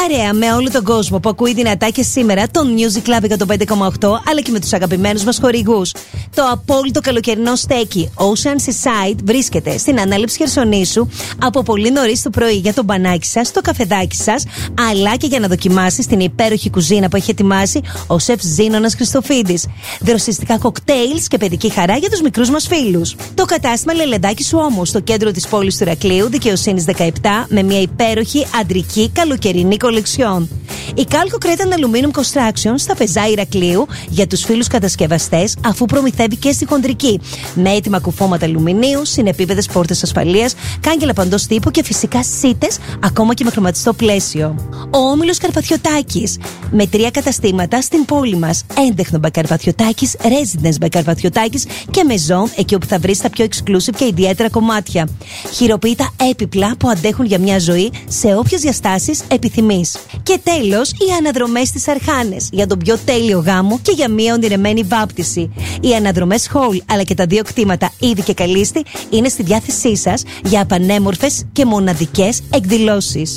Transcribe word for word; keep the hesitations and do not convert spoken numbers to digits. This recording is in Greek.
Παρέα με όλο τον κόσμο που ακούει δυνατά και σήμερα το Music Club εκατόν πέντε κόμμα οκτώ, αλλά και με τους αγαπημένους μας χορηγούς. Το απόλυτο καλοκαιρινό στέκι Ocean Seaside βρίσκεται στην ανάληψη Χερσονήσου από πολύ νωρίς το πρωί για το μπανάκι σας, το καφεδάκι σας, αλλά και για να δοκιμάσεις την υπέροχη κουζίνα που έχει ετοιμάσει ο σεφ Ζήνωνας Χριστοφίδης. Δροσιστικά κοκτέιλς και παιδική χαρά για τους μικρούς μας φίλους. Το κατάστημα Λελεντάκι σου όμως, στο κέντρο της πόλης του Ηρακλείου, Δικαιοσύνης δεκαεπτά, με μια υπέροχη αντρική καλοκαιρινή κολεξιόν. Η Κάλκο Κρέταν Aluminium Construction στα Πεζά Ηρακλείου για τους φίλους κατασκευαστές, αφού προμηθεύει και στη χοντρική. Με έτοιμα κουφώματα αλουμινίου, συνεπίπεδες πόρτες ασφαλείας, κάγκελα παντός τύπου και φυσικά σίτες, ακόμα και με χρωματιστό πλαίσιο. Ο Όμιλος Καρπαθιωτάκης, με τρία καταστήματα στην πόλη μας. Έντεχνο by Καρπαθιωτάκης, Residence by Καρπαθιωτάκης και Maison, εκεί όπου θα βρεις τα πιο exclusive και ιδιαίτερα κομμάτια. Χειροποίητα έπιπλα που αντέχουν για μια ζωή σε όποιες διαστάσεις επιθυμείς. Και τέλος, οι αναδρομές στις Αρχάνες, για τον πιο τέλειο γάμο και για μια ονειρεμένη βάπτιση. Οι αναδρομές Hall, αλλά και τα δύο κτήματα Ήδη και Καλίστη, είναι στη διάθεσή σας για απανέμορφες και μοναδικές εκδηλώσεις.